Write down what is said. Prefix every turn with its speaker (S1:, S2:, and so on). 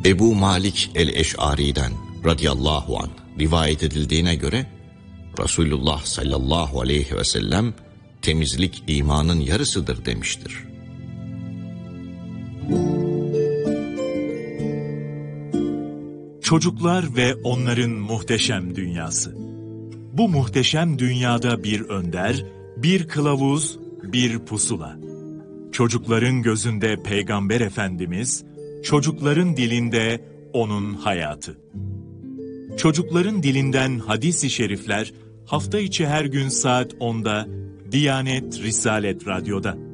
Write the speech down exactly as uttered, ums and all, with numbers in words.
S1: Ebu Malik el-Eş'ari'den radıyallahu anh rivayet edildiğine göre Resulullah sallallahu aleyhi ve sellem temizlik imanın yarısıdır demiştir.
S2: Çocuklar ve onların muhteşem dünyası. Bu muhteşem dünyada bir önder, bir kılavuz, bir pusula. Çocukların gözünde Peygamber Efendimiz, çocukların dilinde onun hayatı. Çocukların dilinden hadis-i şerifler hafta içi her gün saat onda Diyanet Risalet Radyo'da.